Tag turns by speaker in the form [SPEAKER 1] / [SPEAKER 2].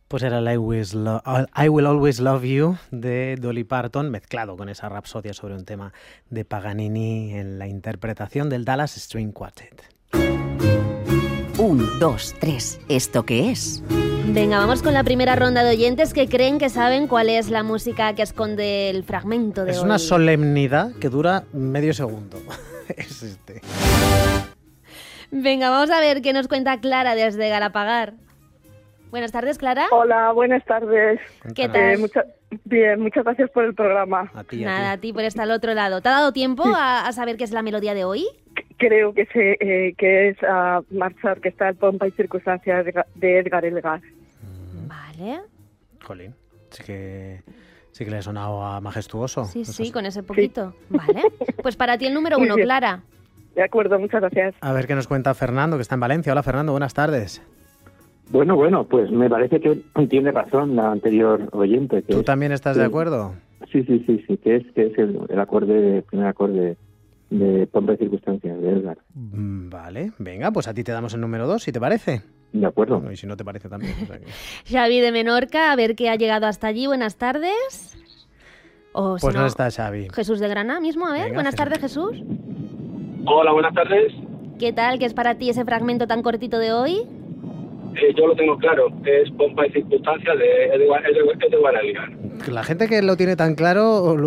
[SPEAKER 1] Pues era el I Will Always Love You de Dolly Parton, mezclado con esa rapsodia sobre un tema de Paganini en la interpretación del Dallas String Quartet.
[SPEAKER 2] 1, 2, 3. ¿Esto qué es?
[SPEAKER 3] Venga, vamos con la primera ronda de oyentes que creen que saben cuál es la música que esconde el fragmento de hoy.
[SPEAKER 1] Es una solemnidad que dura medio segundo. Es este.
[SPEAKER 3] Venga, vamos a ver qué nos cuenta Clara desde Galapagar. Buenas tardes, Clara.
[SPEAKER 4] Hola, buenas tardes.
[SPEAKER 3] ¿Qué tal?
[SPEAKER 4] Bien, muchas gracias por el programa.
[SPEAKER 1] A ti,
[SPEAKER 3] Nada, a ti por estar al otro lado. ¿Te ha dado tiempo a saber qué es la melodía de hoy?
[SPEAKER 4] Creo que es Marcha Orquestal, Pompa y Circunstancias de Edgar Elgar.
[SPEAKER 3] Vale.
[SPEAKER 1] Jolín, sí que le ha sonado a majestuoso.
[SPEAKER 3] Sí, con ese poquito. Sí. Vale. Pues para ti el número 1, Clara.
[SPEAKER 4] De acuerdo, muchas gracias.
[SPEAKER 1] A ver qué nos cuenta Fernando, que está en Valencia. Hola, Fernando, buenas tardes.
[SPEAKER 5] Bueno, pues me parece que tiene razón la anterior oyente.
[SPEAKER 1] ¿Tú también estás de acuerdo?
[SPEAKER 5] Sí, que es el primer acorde de Pompa y Circunstancias de Edgar.
[SPEAKER 1] Vale, venga, pues a ti te damos el número 2, si te parece.
[SPEAKER 5] De acuerdo.
[SPEAKER 1] Y si no te parece también. O sea que...
[SPEAKER 3] Xavi de Menorca, a ver qué ha llegado hasta allí. Buenas tardes. O,
[SPEAKER 1] pues
[SPEAKER 3] si
[SPEAKER 1] no está Xavi.
[SPEAKER 3] Jesús de Granada mismo, a ver.
[SPEAKER 1] Venga,
[SPEAKER 3] buenas tardes, Jesús.
[SPEAKER 6] Hola, buenas tardes.
[SPEAKER 3] ¿Qué tal? ¿Qué es para ti ese fragmento tan cortito de hoy?
[SPEAKER 6] Yo lo tengo claro, es Pompa y Circunstancias de Edgar Elgar.
[SPEAKER 1] La gente que lo tiene tan claro